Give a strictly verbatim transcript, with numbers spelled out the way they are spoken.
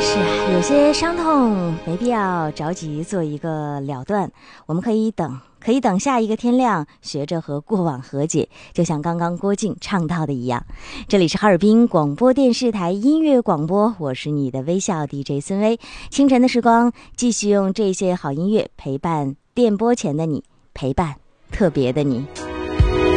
是啊，有些伤痛没必要着急做一个了断，我们可以等，可以等下一个天亮，学着和过往和解，就像刚刚郭靖唱到的一样。这里是哈尔滨广播电视台音乐广播，我是你的微笑 D J 孙薇。清晨的时光，继续用这些好音乐陪伴电波前的你，陪伴特别的你。